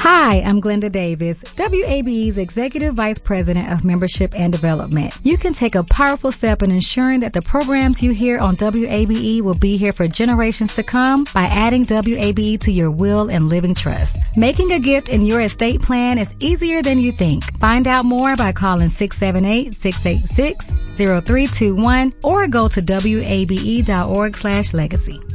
Hi, I'm Glenda Davis, WABE's Executive Vice President of Membership and Development. You can take a powerful step in ensuring that the programs you hear on WABE will be here for generations to come by adding WABE to your will and living trust. Making a gift in your estate plan is easier than you think. Find out more by calling 678-686-0321 or go to wabe.org/legacy.